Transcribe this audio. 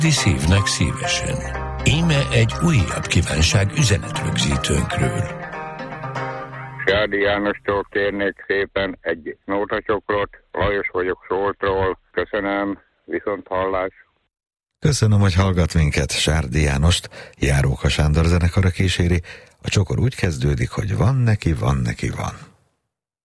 szívnek szívesen. Íme egy újabb kívánság üzenetrögzítőnkről. Sárdi Jánostól kérnék szépen egy nótacsokrot. Lajos vagyok Szoltról. Köszönöm, viszont hallás. Köszönöm, hogy hallgat minket. Sárdi Jánost Járóka Sándor zenekara kíséri. A csokor úgy kezdődik, hogy van neki, van neki, van.